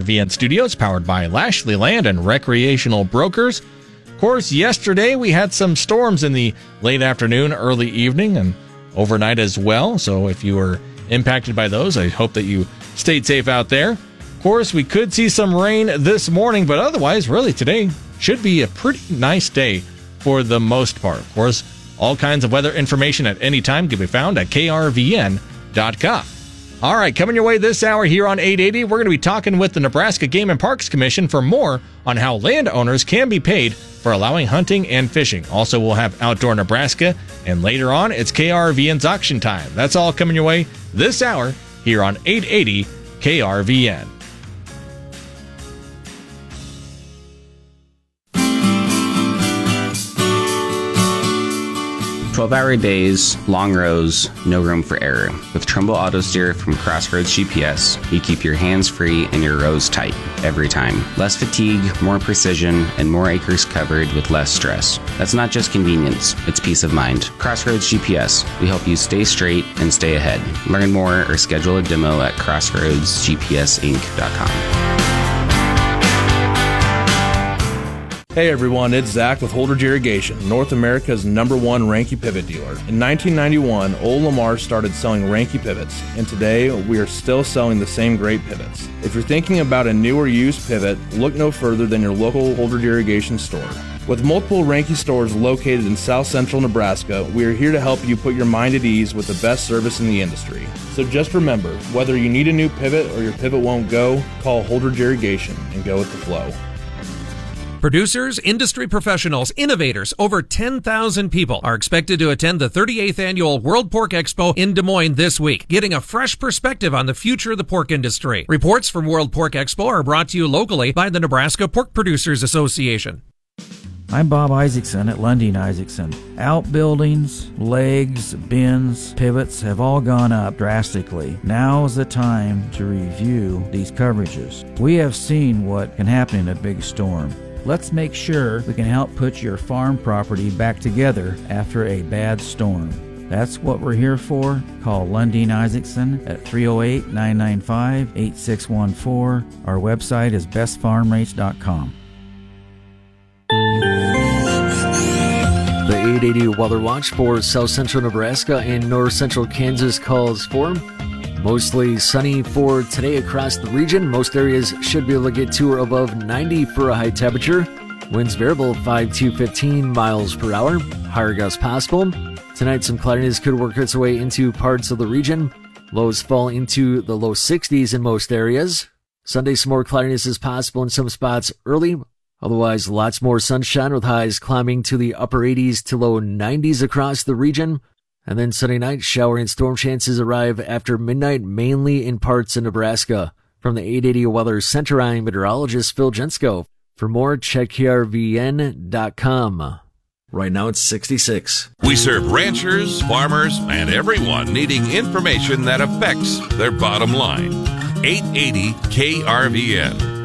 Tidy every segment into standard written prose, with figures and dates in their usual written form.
KRVN Studios, powered by Lashley Land and Recreational Brokers. Of course, yesterday we had some storms in the late afternoon, early evening, and overnight as well. So if you were impacted by those, I hope that you stayed safe out there. Of course, we could see some rain this morning, but otherwise, really, today should be a pretty nice day for the most part. Of course, all kinds of weather information at any time can be found at krvn.com. All right, coming your way this hour here on 880, we're going to be talking with the Nebraska Game and Parks Commission for more on how landowners can be paid for allowing hunting and fishing. Also, we'll have Outdoor Nebraska, and later on, it's KRVN's auction time. That's all coming your way this hour here on 880 KRVN. 12-hour days, long rows, no room for error. With Trumbull Auto Steer from Crossroads GPS, you keep your hands free and your rows tight every time. Less fatigue, more precision, and more acres covered with less stress. That's not just convenience, it's peace of mind. Crossroads GPS, we help you stay straight and stay ahead. Learn more or schedule a demo at crossroadsgpsinc.com. Hey everyone, it's Zach with Holdridge Irrigation, North America's #1 Ranke pivot dealer. In 1991, Old Lamar started selling Ranke pivots, and today we are still selling the same great pivots. If you're thinking about a new or used pivot, look no further than your local Holdridge Irrigation store. With multiple Ranke stores located in South Central Nebraska, we are here to help you put your mind at ease with the best service in the industry. So just remember, whether you need a new pivot or your pivot won't go, call Holdridge Irrigation and go with the flow. Producers, industry professionals, innovators, over 10,000 people are expected to attend the 38th Annual World Pork Expo in Des Moines this week, getting a fresh perspective on the future of the pork industry. Reports from World Pork Expo are brought to you locally by the Nebraska Pork Producers Association. I'm Bob Isaacson at Lundin Isaacson. Outbuildings, legs, bins, pivots have all gone up drastically. Now is the time to review these coverages. We have seen what can happen in a big storm. Let's make sure we can help put your farm property back together after a bad storm. That's what we're here for. Call Lundin Isaacson at 308-995-8614. Our website is bestfarmrates.com. The 880 Weather Watch for South Central Nebraska and North Central Kansas calls for mostly sunny for today across the region. Most areas should be able to get to or above 90 for a high temperature. Winds variable 5 to 15 miles per hour. Higher gusts possible. Tonight, some cloudiness could work its way into parts of the region. Lows fall into the low 60s in most areas. Sunday, some more cloudiness is possible in some spots early. Otherwise, lots more sunshine with highs climbing to the upper 80s to low 90s across the region. And then Sunday night, shower and storm chances arrive after midnight, mainly in parts of Nebraska. From the 880 Weather Center, I'm meteorologist Phil Jensko. For more, check krvn.com. Right now it's 66. We serve ranchers, farmers, and everyone needing information that affects their bottom line. 880 KRVN.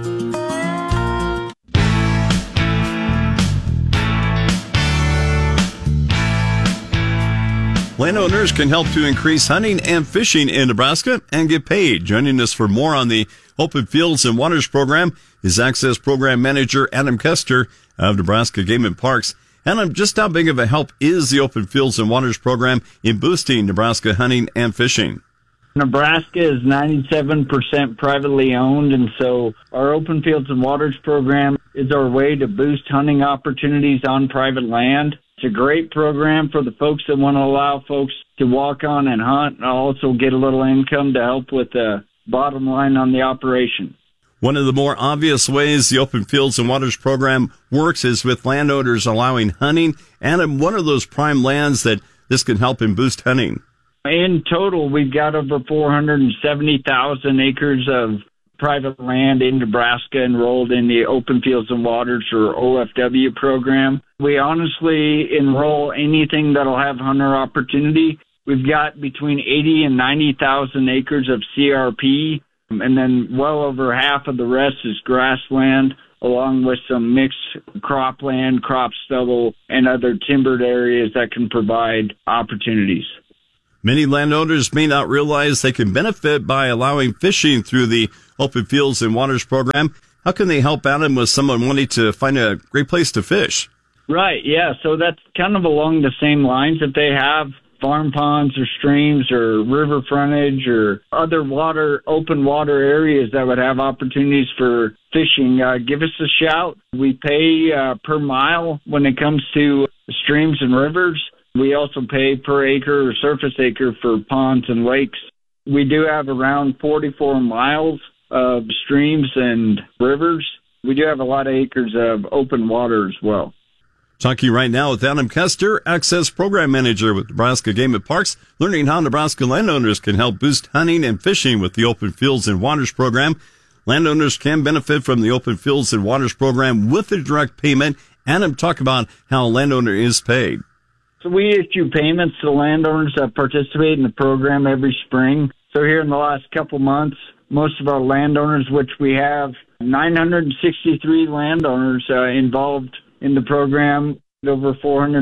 Landowners can help to increase hunting and fishing in Nebraska and get paid. Joining us for more on the Open Fields and Waters program is Access Program Manager Adam Kester of Nebraska Game and Parks. Adam, just how big of a help is the Open Fields and Waters program in boosting Nebraska hunting and fishing? Nebraska is 97% privately owned, and so our Open Fields and Waters program is our way to boost hunting opportunities on private land. It's a great program for the folks that want to allow folks to walk on and hunt and also get a little income to help with the bottom line on the operation. One of the more obvious ways the Open Fields and Waters program works is with landowners allowing hunting, and one of those prime lands that this can help in boost hunting. In total, we've got over 470,000 acres of private land in Nebraska enrolled in the Open Fields and Waters, or OFW program. We honestly enroll anything that'll have hunter opportunity. We've got between 80 and 90,000 acres of CRP, and then well over half of the rest is grassland, along with some mixed cropland, crop stubble, and other timbered areas that can provide opportunities. Many landowners may not realize they can benefit by allowing fishing through the Open Fields and Waters program. How can they help Adam with someone wanting to find a great place to fish? Right, yeah. So that's kind of along the same lines. If they have farm ponds or streams or river frontage or other open water areas that would have opportunities for fishing, give us a shout. We pay per mile when it comes to streams and rivers. We also pay per acre or surface acre for ponds and lakes. We do have around 44 miles of streams and rivers. We do have a lot of acres of open water as well. Talking right now with Adam Kester, Access Program Manager with Nebraska Game and Parks, learning how Nebraska landowners can help boost hunting and fishing with the Open Fields and Waters program. Landowners can benefit from the Open Fields and Waters program with a direct payment. Adam, talk about how a landowner is paid. So we issue payments to landowners that participate in the program every spring. So here in the last couple months, most of our landowners, which we have 963 landowners involved in the program, over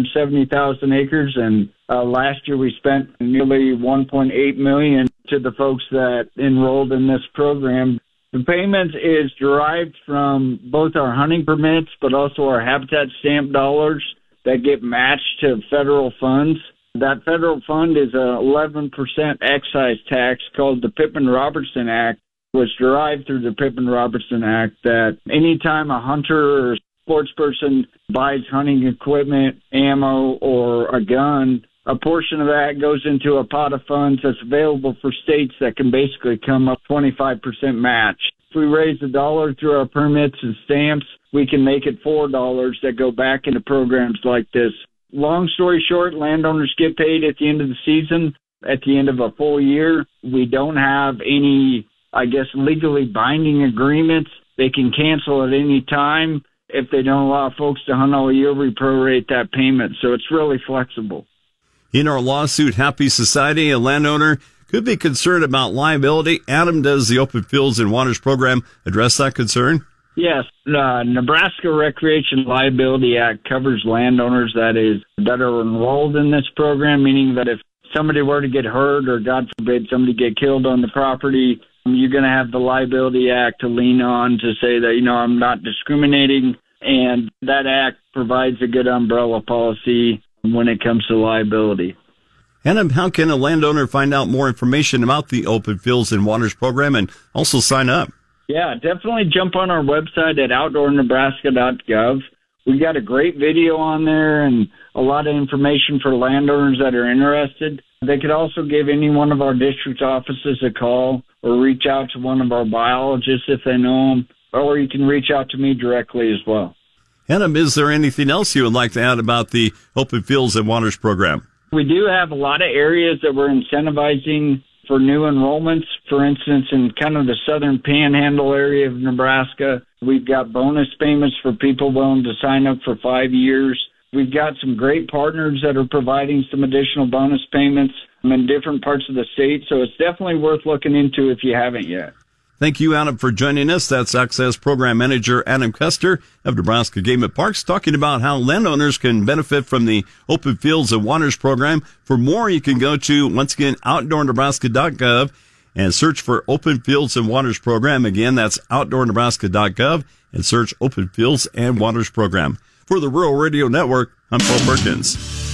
470,000 acres, and last year we spent nearly $1.8 million to the folks that enrolled in this program. The payment is derived from both our hunting permits, but also our habitat stamp dollars that get matched to federal funds. That federal fund is a 11% excise tax called the Pittman-Robertson Act, was derived through the Pittman-Robertson Act, that anytime a hunter or sports person buys hunting equipment, ammo, or a gun, a portion of that goes into a pot of funds that's available for states that can basically come up 25% match. If we raise $1 through our permits and stamps, we can make it $4 that go back into programs like this. Long story short, landowners get paid at the end of the season, at the end of a full year. We don't have any, legally binding agreements. They can cancel at any time. If they don't allow folks to hunt all year, we prorate that payment. So it's really flexible. In our lawsuit, Happy Society, a landowner could be concerned about liability. Adam, does the Open Fields and Waters program address that concern? Yes. Nebraska Recreation Liability Act covers landowners that are enrolled in this program, meaning that if somebody were to get hurt or, God forbid, somebody get killed on the property, you're going to have the Liability Act to lean on to say that, I'm not discriminating. And that act provides a good umbrella policy when it comes to liability. Adam, how can a landowner find out more information about the Open Fields and Waters program and also sign up? Yeah, definitely jump on our website at outdoornebraska.gov. We got a great video on there and a lot of information for landowners that are interested. They could also give any one of our district offices a call or reach out to one of our biologists if they know them, or you can reach out to me directly as well. Adam, is there anything else you would like to add about the Open Fields and Waters program? We do have a lot of areas that we're incentivizing for new enrollments. For instance, in kind of the southern panhandle area of Nebraska, we've got bonus payments for people willing to sign up for 5 years. We've got some great partners that are providing some additional bonus payments in different parts of the state, so it's definitely worth looking into if you haven't yet. Thank you, Adam, for joining us. That's Access Program Manager Adam Kester of Nebraska Game and Parks, talking about how landowners can benefit from the Open Fields and Waters program. For more, you can go to, once again, outdoornebraska.gov and search for Open Fields and Waters program. Again, that's outdoornebraska.gov and search Open Fields and Waters program. For the Rural Radio Network, I'm Paul Perkins.